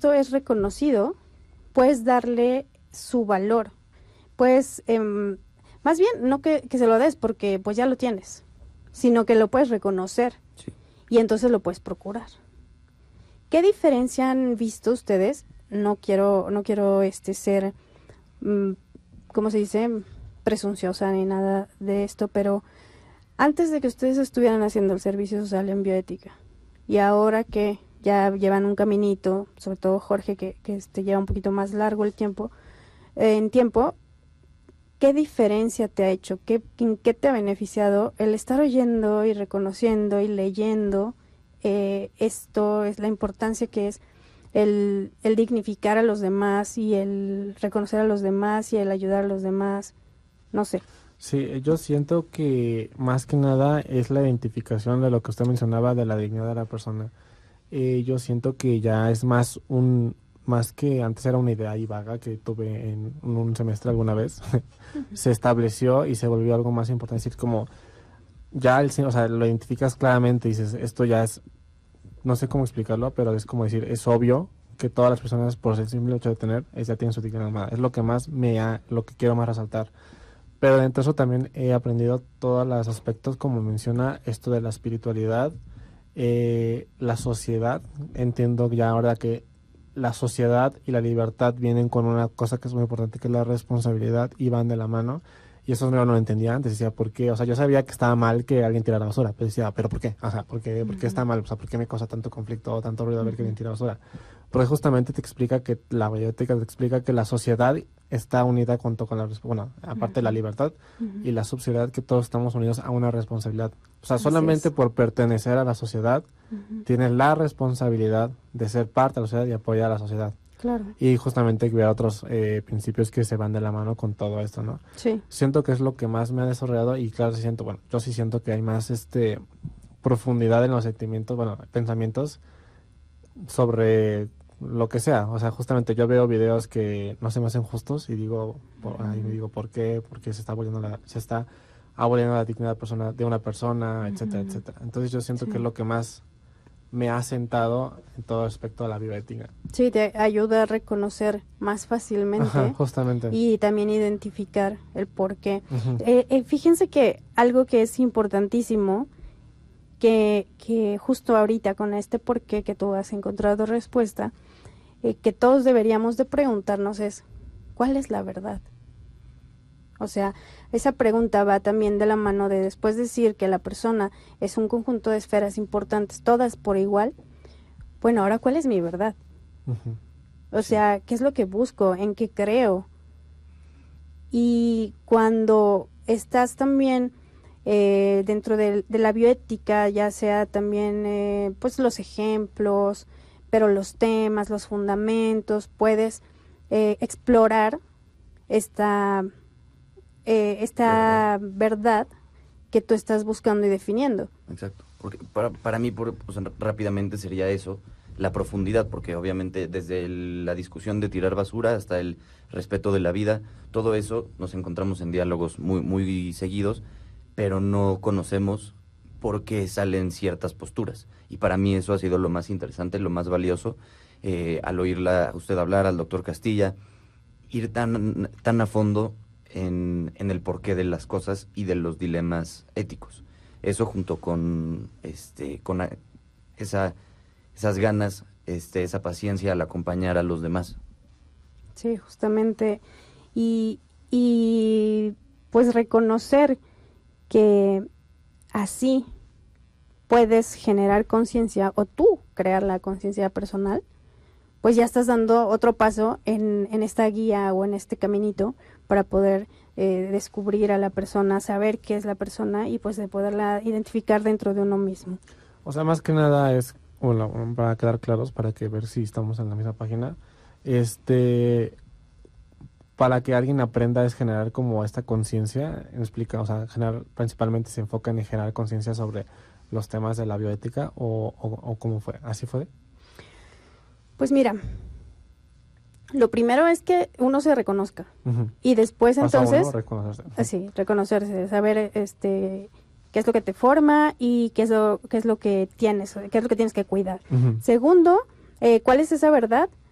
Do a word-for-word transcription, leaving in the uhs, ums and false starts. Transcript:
esto es reconocido, puedes darle su valor. Pues, eh, más bien, no que, que se lo des porque pues ya lo tienes, sino que lo puedes reconocer Sí. y entonces lo puedes procurar. ¿Qué diferencia han visto ustedes? No quiero, no quiero este ser, mm, ¿cómo se dice? Presunciosa ni nada de esto, pero antes de que ustedes estuvieran haciendo el servicio social en bioética y ahora que ya llevan un caminito, sobre todo Jorge, que, que este, lleva un poquito más largo el tiempo, eh, en tiempo, ¿qué diferencia te ha hecho? ¿Qué, ¿En qué te ha beneficiado el estar oyendo y reconociendo y leyendo eh, esto? Es la importancia que es el, el dignificar a los demás y el reconocer a los demás y el ayudar a los demás, no sé. Sí, yo siento que más que nada es la identificación de lo que usted mencionaba de la dignidad de la persona. Eh, yo siento que ya es más un, más que antes era una idea ahí vaga que tuve en un semestre alguna vez, se estableció y se volvió algo más importante. Es decir, como ya el, o sea, lo identificas claramente y dices, esto ya es, no sé cómo explicarlo, pero es como decir, es obvio que todas las personas por el simple hecho de tener, es, ya tienen su dignidad humana. Es lo que más me ha, lo que quiero más resaltar. Pero dentro de eso también he aprendido todos los aspectos, como menciona, esto de la espiritualidad, eh, la sociedad. Entiendo ya ahora que la sociedad y la libertad vienen con una cosa que es muy importante, que es la responsabilidad, y van de la mano. Y eso no lo entendía antes, decía, ¿por qué? O sea, yo sabía que estaba mal que alguien tirara basura, pero decía, ¿pero por qué? O sea, ¿por qué, ¿por qué está mal? O sea, ¿por qué me causa tanto conflicto o tanto ruido ver que alguien tira basura? Porque justamente te explica que, la bioética te explica que la sociedad está unida junto con la, bueno, aparte de la libertad y la subsidiariedad, que todos estamos unidos a una responsabilidad. O sea, Así solamente es. por pertenecer a la sociedad, tienes la responsabilidad de ser parte de la sociedad y apoyar a la sociedad. Claro. Y justamente ver otros eh, principios que se van de la mano con todo esto, ¿no? Sí. Siento que es lo que más me ha desarrollado y claro, sí siento, bueno, yo sí siento que hay más este profundidad en los sentimientos, bueno, pensamientos sobre lo que sea. O sea, justamente yo veo videos que no se me hacen justos y digo, por, ahí me digo, ¿por qué? Porque se está aboliendo la, se está aboliendo la dignidad persona, de una persona, etcétera, Ujú. etcétera. Entonces yo siento Sí. que es lo que más me ha sentado en todo respecto a la bioética. Sí, te ayuda a reconocer más fácilmente. Ajá, justamente. Y también identificar el por qué. Ujú. Eh, eh, fíjense que algo que es importantísimo, que, que justo ahorita con este por qué que tú has encontrado respuesta, eh, que todos deberíamos de preguntarnos es, ¿cuál es la verdad? O sea, esa pregunta va también de la mano de después decir que la persona es un conjunto de esferas importantes, todas por igual. Bueno, ahora, ¿cuál es mi verdad? Ujú. O sea, ¿qué es lo que busco? ¿En qué creo? Y cuando estás también eh, dentro de, de la bioética, ya sea también eh, pues los ejemplos, pero los temas, los fundamentos, puedes eh, explorar esta, eh, esta verdad que tú estás buscando y definiendo. Exacto. Porque para, para mí, por, o sea, rápidamente sería eso, la profundidad, porque obviamente desde el- la discusión de tirar basura hasta el respeto de la vida, todo eso nos encontramos en diálogos muy, muy seguidos, pero no conocemos por qué salen ciertas posturas. Y para mí eso ha sido lo más interesante, lo más valioso, eh, al oírla a usted hablar, al doctor Castilla, ir tan, tan a fondo en, en el porqué de las cosas y de los dilemas éticos. Eso junto con este con a- esa esas ganas, este esa paciencia al acompañar a los demás. Sí, justamente. Y, y pues reconocer que así puedes generar conciencia o tú crear la conciencia personal, pues ya estás dando otro paso en, en esta guía o en este caminito para poder eh, descubrir a la persona, saber qué es la persona y pues de poderla identificar dentro de uno mismo. O sea, más que nada es, bueno, para quedar claros, para que ver si estamos en la misma página, este, para que alguien aprenda es generar como esta conciencia, explica, o sea, generar, principalmente se enfoca en generar conciencia sobre los temas de la bioética o, o, o cómo fue, ¿así fue? Pues mira, lo primero es que uno se reconozca Ujú. y después Paso entonces, uno, reconocerse. Ujú. así, reconocerse, saber este qué es lo que te forma y qué es lo, qué es lo que tienes, qué es lo que tienes que cuidar. Ujú. Segundo, eh, ¿cuál es esa verdad?